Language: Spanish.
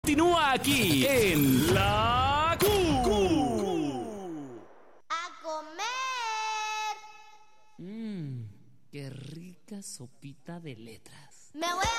Continúa aquí en La Q. ¡A comer! Qué rica sopita de letras. Me voy a